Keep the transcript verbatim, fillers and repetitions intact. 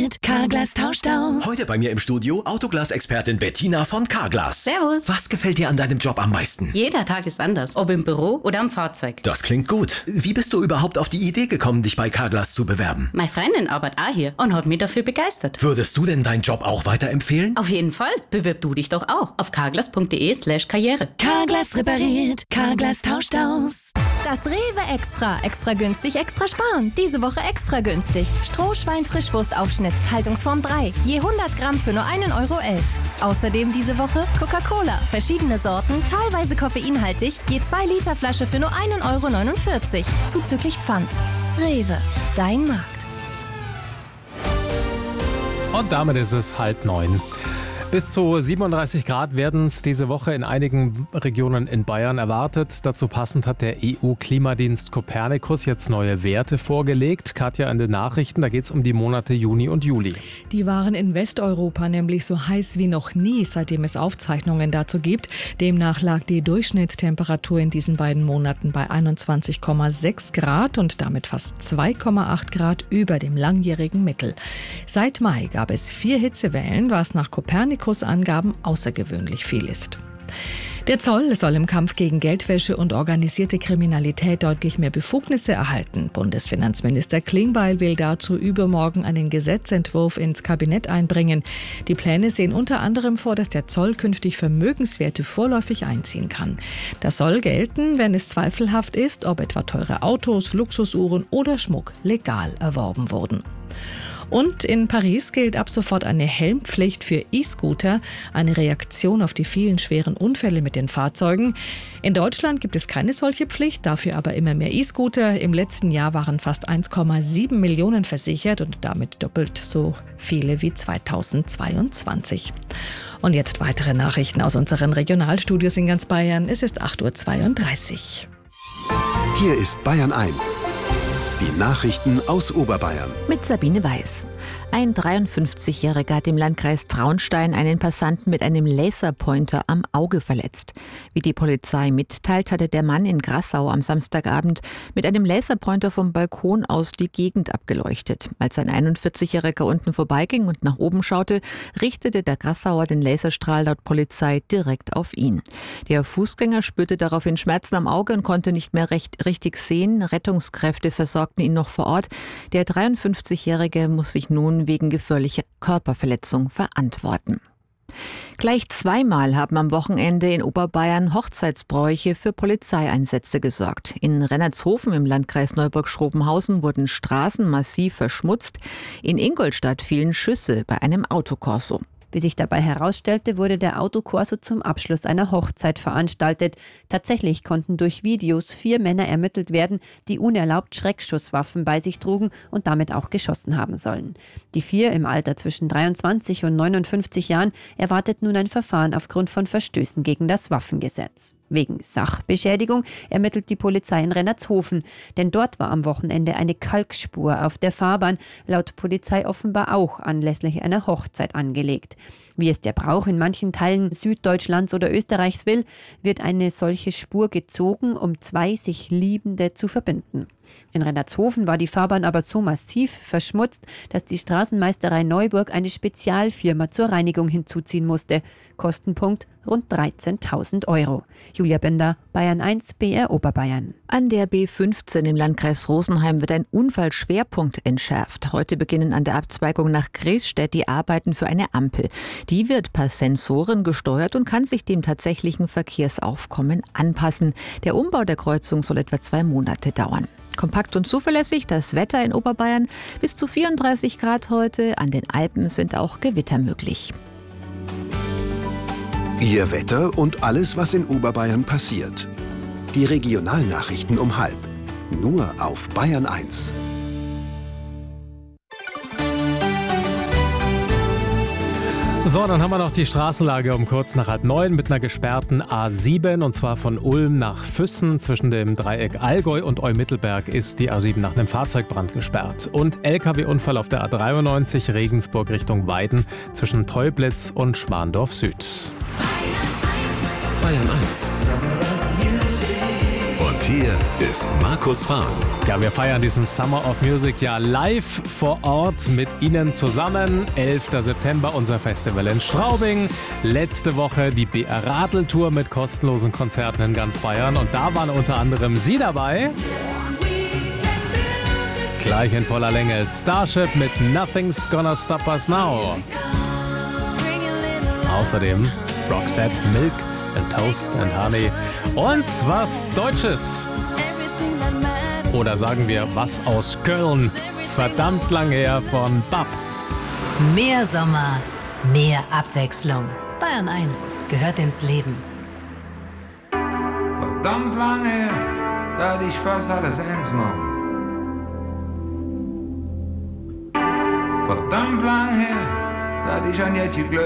repariert, Carglass tauscht aus. Heute bei mir im Studio Autoglas-Expertin Bettina von Carglass. Servus. Was gefällt dir an deinem Job am meisten? Jeder Tag ist anders, ob im Büro oder am Fahrzeug. Das klingt gut. Wie bist du überhaupt auf die Idee gekommen, dich bei Carglass zu bewerben? Meine Freundin arbeitet auch hier und hat mich dafür begeistert. Würdest du denn deinen Job auch weiterempfehlen? Auf jeden Fall. Bewirb du dich doch auch auf carglass.de slash karriere. Carglass repariert, Carglass tauscht aus. Das Rewe Extra. Extra günstig, extra sparen. Diese Woche extra günstig. Strohschwein-Frischwurstaufschnitt, Haltungsform drei. Je hundert Gramm für nur einen Euro elf. Außerdem diese Woche Coca-Cola. Verschiedene Sorten, teilweise koffeinhaltig. Je zwei Liter Flasche für nur einen Euro neunundvierzig. Zuzüglich Pfand. Rewe. Dein Markt. Und damit ist es halb neun. Bis zu siebenunddreißig Grad werden es diese Woche in einigen Regionen in Bayern erwartet. Dazu passend hat der E U-Klimadienst Copernicus jetzt neue Werte vorgelegt. Katja, in den Nachrichten, da geht es um die Monate Juni und Juli. Die waren in Westeuropa nämlich so heiß wie noch nie, seitdem es Aufzeichnungen dazu gibt. Demnach lag die Durchschnittstemperatur in diesen beiden Monaten bei einundzwanzig Komma sechs Grad und damit fast zwei Komma acht Grad über dem langjährigen Mittel. Seit Mai gab es vier Hitzewellen, was nach Copernicus Angaben außergewöhnlich viel ist. Der Zoll soll im Kampf gegen Geldwäsche und organisierte Kriminalität deutlich mehr Befugnisse erhalten. Bundesfinanzminister Klingbeil will dazu übermorgen einen Gesetzentwurf ins Kabinett einbringen. Die Pläne sehen unter anderem vor, dass der Zoll künftig Vermögenswerte vorläufig einziehen kann. Das soll gelten, wenn es zweifelhaft ist, ob etwa teure Autos, Luxusuhren oder Schmuck legal erworben wurden. Und in Paris gilt ab sofort eine Helmpflicht für E-Scooter, eine Reaktion auf die vielen schweren Unfälle mit den Fahrzeugen. In Deutschland gibt es keine solche Pflicht, dafür aber immer mehr E-Scooter. Im letzten Jahr waren fast eins Komma sieben Millionen versichert und damit doppelt so viele wie zweitausendzweiundzwanzig. Und jetzt weitere Nachrichten aus unseren Regionalstudios in ganz Bayern. Es ist acht Uhr zweiunddreißig. Hier ist Bayern eins. Die Nachrichten aus Oberbayern. Mit Sabine Weiß. Ein dreiundfünfzigjähriger hat im Landkreis Traunstein einen Passanten mit einem Laserpointer am Auge verletzt. Wie die Polizei mitteilt, hatte der Mann in Grassau am Samstagabend mit einem Laserpointer vom Balkon aus die Gegend abgeleuchtet. Als ein einundvierzigjähriger unten vorbeiging und nach oben schaute, richtete der Grassauer den Laserstrahl laut Polizei direkt auf ihn. Der Fußgänger spürte daraufhin Schmerzen am Auge und konnte nicht mehr recht, richtig sehen. Rettungskräfte versorgten ihn noch vor Ort. Der dreiundfünfzigjährige muss sich nun wegen gefährlicher Körperverletzung verantworten. Gleich zweimal haben am Wochenende in Oberbayern Hochzeitsbräuche für Polizeieinsätze gesorgt. In Rennertshofen im Landkreis Neuburg-Schrobenhausen wurden Straßen massiv verschmutzt. In Ingolstadt fielen Schüsse bei einem Autokorso. Wie sich dabei herausstellte, wurde der Autokorso zum Abschluss einer Hochzeit veranstaltet. Tatsächlich konnten durch Videos vier Männer ermittelt werden, die unerlaubt Schreckschusswaffen bei sich trugen und damit auch geschossen haben sollen. Die vier im Alter zwischen dreiundzwanzig und neunundfünfzig Jahren erwartet nun ein Verfahren aufgrund von Verstößen gegen das Waffengesetz. Wegen Sachbeschädigung ermittelt die Polizei in Rennertshofen, denn dort war am Wochenende eine Kalkspur auf der Fahrbahn, laut Polizei offenbar auch anlässlich einer Hochzeit angelegt. Wie es der Brauch in manchen Teilen Süddeutschlands oder Österreichs will, wird eine solche Spur gezogen, um zwei sich Liebende zu verbinden. In Rennertshofen war die Fahrbahn aber so massiv verschmutzt, dass die Straßenmeisterei Neuburg eine Spezialfirma zur Reinigung hinzuziehen musste. Kostenpunkt rund dreizehntausend Euro. Julia Bender, Bayern eins, B R Oberbayern. An der B fünfzehn im Landkreis Rosenheim wird ein Unfallschwerpunkt entschärft. Heute beginnen an der Abzweigung nach Griesstedt die Arbeiten für eine Ampel. Die wird per Sensoren gesteuert und kann sich dem tatsächlichen Verkehrsaufkommen anpassen. Der Umbau der Kreuzung soll etwa zwei Monate dauern. Kompakt und zuverlässig das Wetter in Oberbayern. Bis zu vierunddreißig Grad heute. An den Alpen sind auch Gewitter möglich. Ihr Wetter und alles, was in Oberbayern passiert. Die Regionalnachrichten um halb. Nur auf Bayern eins. So, dann haben wir noch die Straßenlage um kurz nach halb neun mit einer gesperrten A sieben und zwar von Ulm nach Füssen. Zwischen dem Dreieck Allgäu und Eumittelberg ist die A sieben nach einem Fahrzeugbrand gesperrt. Und L K W-Unfall auf der A dreiundneunzig Regensburg Richtung Weiden zwischen Teublitz und Schmarndorf Süd. Bayern eins. Und Und hier ist Markus Fahn. Ja, wir feiern diesen Summer of Music ja live vor Ort mit Ihnen zusammen. elfter September unser Festival in Straubing. Letzte Woche die B R Radl-Tour mit kostenlosen Konzerten in ganz Bayern. Und da waren unter anderem Sie dabei. Gleich in voller Länge Starship mit Nothing's Gonna Stop Us Now. Außerdem Roxette, Milk and Toast and Honey und was Deutsches. Oder sagen wir was aus Köln. Verdammt lang her von Bab. Mehr Sommer, mehr Abwechslung. Bayern eins gehört ins Leben. Verdammt lang her, da hatte ich fast alles eins noch. Verdammt lang her, da hatte ich ein Jätchen Glück.